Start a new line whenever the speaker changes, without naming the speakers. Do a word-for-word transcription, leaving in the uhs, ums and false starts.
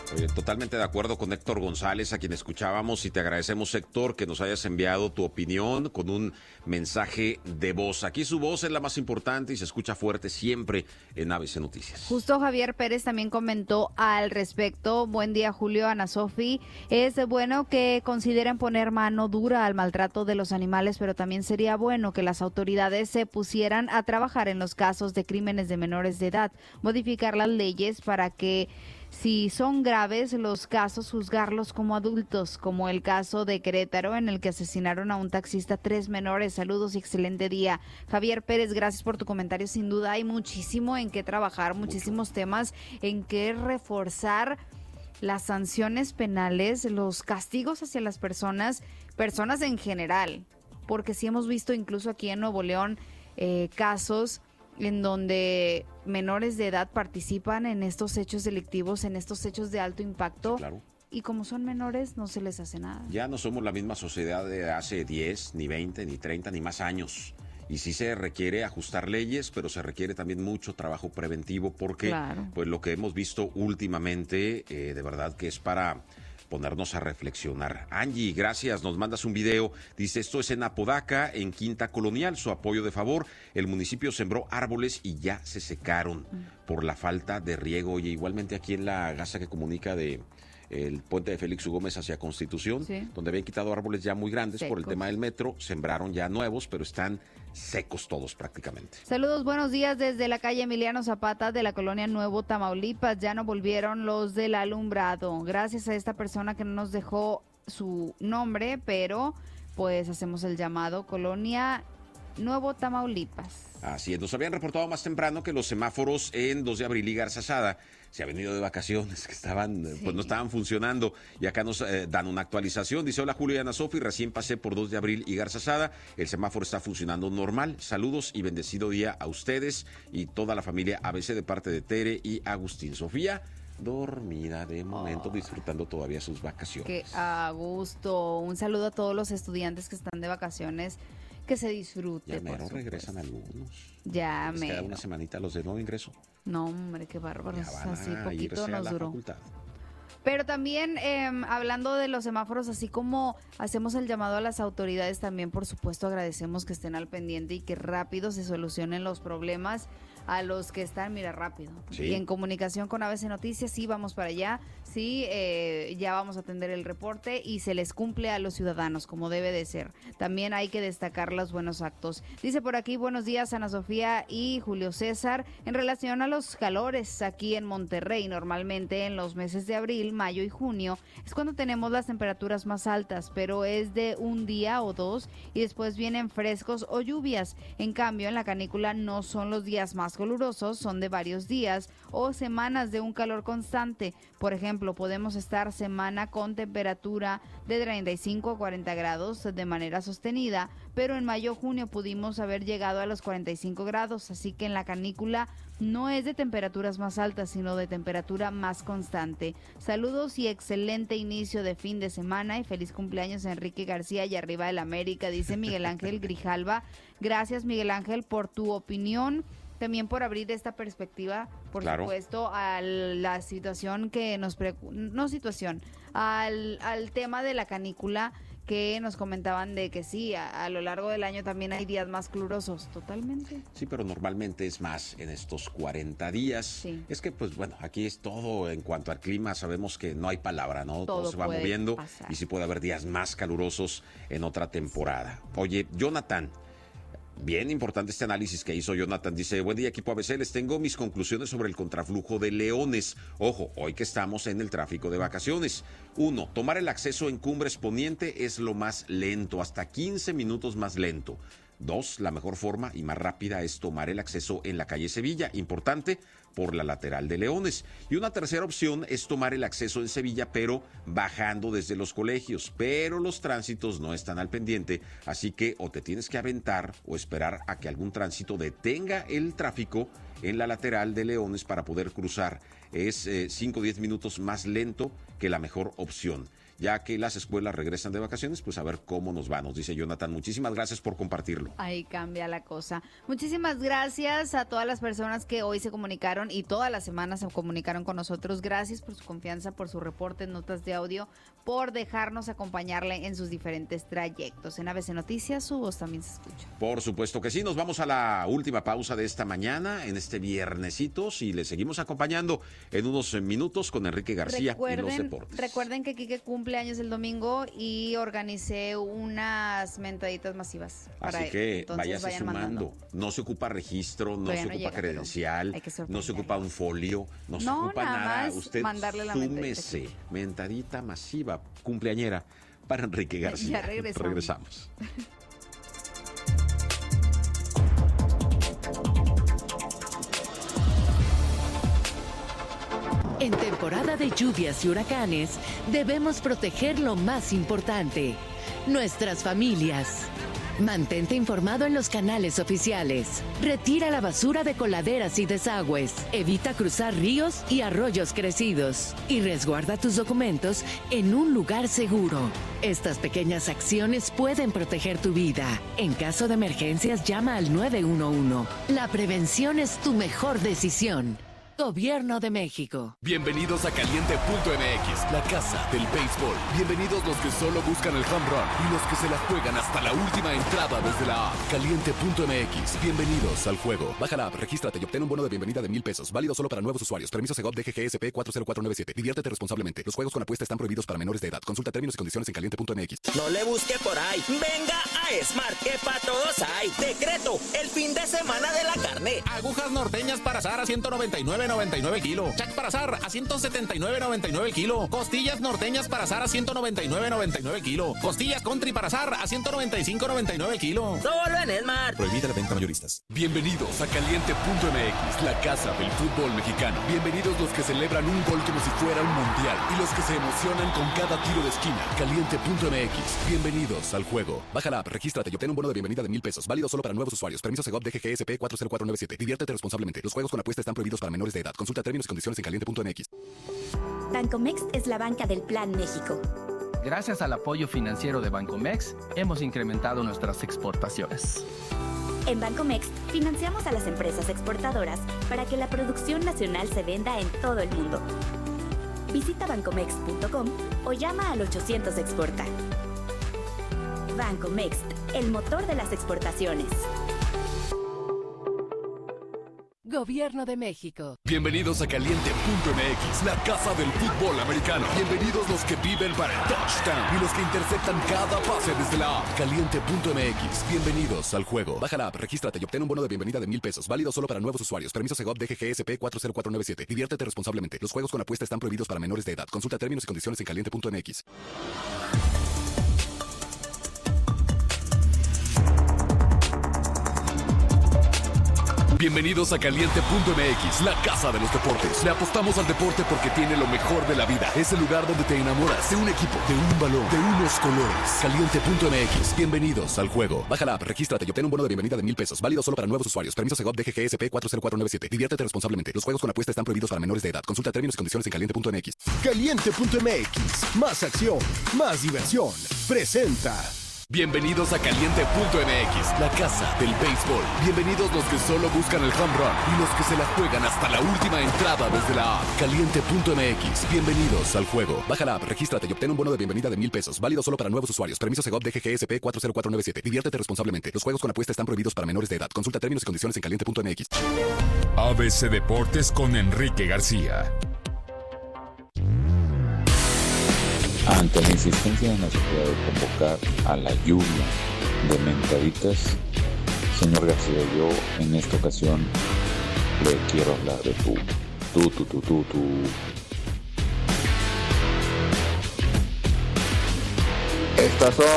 Eh, totalmente de acuerdo con Héctor González, a quien escuchábamos, y te agradecemos, Héctor, que nos hayas enviado tu opinión con un mensaje de voz. Aquí su voz es la más importante y se escucha fuerte siempre en A B C Noticias.
Justo Javier Pérez también comentó al respecto. Buen día, Julio, Ana Sofi. Es bueno que consideren poner mano dura al maltrato de los animales, pero también sería bueno que las autoridades se pusieran a trabajar en los casos de crímenes de menores de edad, modificar las leyes para que, si son graves los casos, juzgarlos como adultos, como el caso de Querétaro, en el que asesinaron a un taxista, tres menores. Saludos y excelente día. Javier Pérez, gracias por tu comentario. Sin duda hay muchísimo en qué trabajar, muchísimos temas en que reforzar las sanciones penales, los castigos hacia las personas, personas en general, porque sí hemos visto incluso aquí en Nuevo León eh, casos en donde menores de edad participan en estos hechos delictivos, en estos hechos de alto impacto.
Sí, claro.
Y como son menores, no se les hace nada.
Ya no somos la misma sociedad de hace diez, ni veinte, ni treinta, ni más años. Y sí se requiere ajustar leyes, pero se requiere también mucho trabajo preventivo, porque
Claro.
pues lo que hemos visto últimamente, eh, de verdad que es para ponernos a reflexionar. Angie, gracias, nos mandas un video, dice, esto es en Apodaca, en Quinta Colonial, su apoyo de favor, el municipio sembró árboles y ya se secaron mm. por la falta de riego. Oye, igualmente aquí en la gasa que comunica de el puente de Félix U. Gómez hacia Constitución, sí. donde habían quitado árboles ya muy grandes secos por el tema del metro, sembraron ya nuevos, pero están secos todos prácticamente.
Saludos, buenos días desde la calle Emiliano Zapata de la colonia Nuevo Tamaulipas. Ya no volvieron los del alumbrado. Gracias a esta persona que no nos dejó su nombre, pero pues hacemos el llamado, colonia Nuevo Tamaulipas.
Así es, nos habían reportado más temprano que los semáforos en dos de abril y Garzazada se habían ido de vacaciones, que estaban, sí. pues no estaban funcionando, y acá nos eh, dan una actualización. Dice, hola Julio y Ana Sofi, recién pasé por dos de abril y Garzazada, el semáforo está funcionando normal. Saludos y bendecido día a ustedes y toda la familia A B C de parte de Tere y Agustín. Sofía, dormida de momento, oh. disfrutando todavía sus vacaciones.
Qué a gusto. Un saludo a todos los estudiantes que están de vacaciones. Que se disfrute.
Ya mero regresan algunos.
Ya
me queda una semanita los de nuevo ingreso.
No, hombre, qué bárbaros. Así poquito nos
la
duró.
Facultad.
Pero también, eh, hablando de los semáforos, así como hacemos el llamado a las autoridades, también, por supuesto, agradecemos que estén al pendiente y que rápido se solucionen los problemas a los que están, mira, rápido. Sí. Y en comunicación con A B C Noticias, sí, vamos para allá, sí, eh, ya vamos a atender el reporte y se les cumple a los ciudadanos, como debe de ser. También hay que destacar los buenos actos. Dice por aquí, buenos días, Ana Sofía y Julio César. En relación a los calores aquí en Monterrey, normalmente en los meses de abril, mayo y junio, es cuando tenemos las temperaturas más altas, pero es de un día o dos y después vienen frescos o lluvias. En cambio, en la canícula no son los días más calurosos, son de varios días o semanas de un calor constante. Por ejemplo, podemos estar semana con temperatura de treinta y cinco a cuarenta grados de manera sostenida, pero en mayo o junio pudimos haber llegado a los cuarenta y cinco grados, así que en la canícula no es de temperaturas más altas, sino de temperatura más constante. Saludos y excelente inicio de fin de semana y feliz cumpleaños a Enrique García y arriba del América, dice Miguel Ángel Grijalva. Gracias, Miguel Ángel, por tu opinión. También por abrir esta perspectiva, por claro. supuesto, a la situación que nos... Pre- no situación, al, al tema de la canícula, que nos comentaban de que sí, a, a lo largo del año también hay días más calurosos, totalmente.
Sí, pero normalmente es más en estos cuarenta días. Sí. Es que, pues bueno, aquí es todo en cuanto al clima, sabemos que no hay palabra, ¿no? Todo, todo se va moviendo pasar. Y sí puede haber días más calurosos en otra temporada. Sí. Oye, Jonathan, bien importante este análisis que hizo Jonathan. Dice, buen día equipo A B C, les tengo mis conclusiones sobre el contraflujo de Leones. Ojo, hoy que estamos en el tráfico de vacaciones. Uno, tomar el acceso en Cumbres Poniente es lo más lento, hasta quince minutos más lento. Dos, la mejor forma y más rápida es tomar el acceso en la calle Sevilla, importante, por la lateral de Leones. Y una tercera opción es tomar el acceso en Sevilla, pero bajando desde los colegios. Pero los tránsitos no están al pendiente, así que o te tienes que aventar o esperar a que algún tránsito detenga el tráfico en la lateral de Leones para poder cruzar. Es cinco o diez minutos más lento que la mejor opción. ya que las escuelas regresan de vacaciones, pues a ver cómo nos va, nos dice Jonathan. Muchísimas gracias por compartirlo.
Ahí cambia la cosa. Muchísimas gracias a todas las personas que hoy se comunicaron y todas las semanas se comunicaron con nosotros. Gracias por su confianza, por su reporte, notas de audio, por dejarnos acompañarle en sus diferentes trayectos. En A B C Noticias, su voz también se escucha.
Por supuesto que sí. Nos vamos a la última pausa de esta mañana, en este viernesitos, y le seguimos acompañando en unos minutos con Enrique García
recuerden,
y los deportes.
Recuerden que Quique cumple años el domingo y organicé unas mentaditas masivas. Para
Así que
él.
váyase sumando. Mandando. No se ocupa registro, no Todavía se no ocupa llega, credencial, no se ocupa un folio, no, no se ocupa nada. nada. Usted súmese. Mentadita masiva, cumpleañera para Enrique García.
Ya regresamos.
Regresamos.
En temporada de lluvias y huracanes, debemos proteger lo más importante, nuestras familias. Mantente informado en los canales oficiales. Retira la basura de coladeras y desagües. Evita cruzar ríos y arroyos crecidos. Y resguarda tus documentos en un lugar seguro. Estas pequeñas acciones pueden proteger tu vida. En caso de emergencias, llama al nueve uno uno. La prevención es tu mejor decisión. Gobierno de México.
Bienvenidos a Caliente punto M X, la casa del béisbol. Bienvenidos los que solo buscan el home run y los que se la juegan hasta la última entrada desde la app. Caliente punto M X. Bienvenidos al juego. Baja la app, regístrate y obtén un bono de bienvenida de mil pesos. Válido solo para nuevos usuarios. Permiso Segov D G G S P cuatro cero cuatro nueve siete. Diviértete responsablemente. Los juegos con apuesta están prohibidos para menores de edad. Consulta términos y condiciones en Caliente punto M X.
No le busque por ahí. Venga a Smart, que para todos hay. Decreto, el fin de semana de la carne.
Agujas norteñas para asar a ciento noventa y nueve noventa y nueve el kilo. Chac para asar a ciento setenta y nueve noventa y nueve el kilo. Costillas norteñas para asar a ciento noventa y nueve noventa y nueve el kilo. Costillas country para asar a ciento noventa y cinco noventa y nueve el kilo.
Solo en Smart.
Prohibida la venta mayoristas. Bienvenidos a Caliente punto M X, la casa del fútbol mexicano. Bienvenidos los que celebran un gol como si fuera un mundial y los que se emocionan con cada tiro de esquina. Caliente punto M X. Bienvenidos al juego. Baja la app, regístrate y obtén un bono de bienvenida de mil pesos. Válido solo para nuevos usuarios. Permiso Segov D G G S P cuatro cero cuatro nueve siete. Diviértete responsablemente. Los juegos con apuesta están prohibidos para menores de edad. Consulta términos y condiciones en Caliente punto M X.
Bancomext es la banca del Plan México.
Gracias al apoyo financiero de Bancomext, hemos incrementado nuestras exportaciones.
En Bancomext financiamos a las empresas exportadoras para que la producción nacional se venda en todo el mundo. Visita bancomext punto com o llama al ochocientos exporta. Bancomext, el motor de las exportaciones.
Gobierno de México.
Bienvenidos a Caliente punto M X, la casa del fútbol americano. Bienvenidos los que viven para el touchdown y los que interceptan cada pase desde la app. Caliente punto M X. Bienvenidos al juego. Baja la app, regístrate y obtén un bono de bienvenida de mil pesos. Válido solo para nuevos usuarios. Permiso Segov D G G S P cuatro cero cuatro nueve siete. Diviértete responsablemente. Los juegos con apuesta están prohibidos para menores de edad. Consulta términos y condiciones en Caliente punto M X. Bienvenidos a Caliente punto M X, la casa de los deportes. Le apostamos al deporte porque tiene lo mejor de la vida. Es el lugar donde te enamoras de un equipo, de un balón, de unos colores. Caliente punto M X. Bienvenidos al juego. Baja la app, regístrate y obtén un bono de bienvenida de mil pesos. Válido solo para nuevos usuarios. Permiso Segov D G G S P cuatro cero cuatro nueve siete. Diviértete responsablemente. Los juegos con apuesta están prohibidos para menores de edad. Consulta términos y condiciones en Caliente punto M X.
Caliente punto M X. Más acción, más diversión. Presenta.
Bienvenidos a Caliente punto M X, la casa del béisbol. Bienvenidos los que solo buscan el home run y los que se la juegan hasta la última entrada desde la app. Caliente punto M X. Bienvenidos al juego. Baja la app, regístrate y obtén un bono de bienvenida de mil pesos. Válido solo para nuevos usuarios. Permiso Segov D G G S P cuatro cero cuatro nueve siete. Diviértete responsablemente. Los juegos con apuesta están prohibidos para menores de edad. Consulta términos y condiciones en Caliente punto M X.
A B C Deportes con Enrique García.
Ante la insistencia de nuestro de convocar a la lluvia de mentaditas, señor García, yo en esta ocasión le quiero hablar de tú, tú, tú, tú, tú, tú. Estas son